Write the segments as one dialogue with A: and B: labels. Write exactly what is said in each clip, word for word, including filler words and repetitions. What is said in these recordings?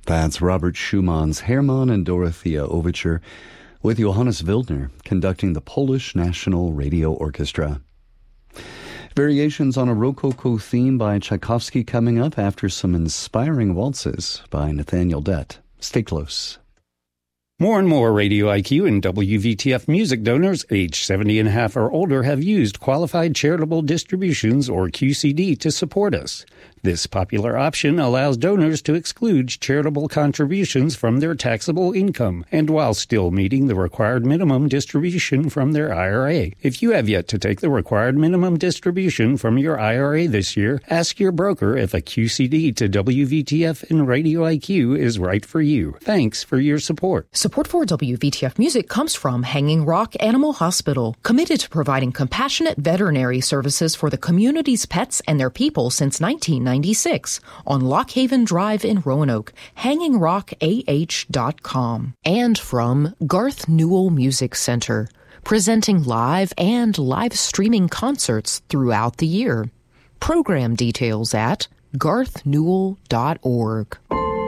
A: That's Robert Schumann's Hermann and Dorothea Overture with Johannes Wildner conducting the Polish National Radio Orchestra. Variations on a Rococo theme by Tchaikovsky coming up after some inspiring waltzes by Nathaniel Dett. Stay close.
B: More and more Radio I Q and W V T F music donors age seventy and a half or older have used Qualified Charitable Distributions, or Q C D, to support us. This popular option allows donors to exclude charitable contributions from their taxable income, and while still meeting the required minimum distribution from their I R A. If you have yet to take the required minimum distribution from your I R A this year, ask your broker if a Q C D to W V T F and Radio I Q is right for you. Thanks for your support.
C: Support for W V T F Music comes from Hanging Rock Animal Hospital, committed to providing compassionate veterinary services for the community's pets and their people since nineteen ninety-six on Lockhaven Drive in Roanoke, hanging rock a h dot com. And from Garth Newell Music Center, presenting live and live streaming concerts throughout the year. Program details at garth newell dot org.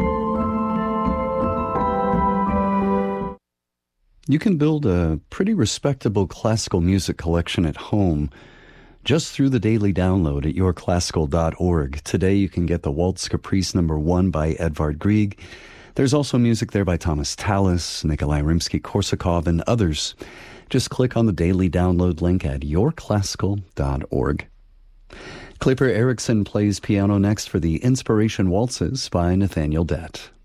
A: You can build a pretty respectable classical music collection at home just through the daily download at your classical dot org. Today you can get the Waltz Caprice number one by Edvard Grieg. There's also music there by Thomas Tallis, Nikolai Rimsky-Korsakov, and others. Just click on the daily download link at your classical dot org. Clipper Erickson plays piano next for the Inspiration Waltzes by Nathaniel Dett.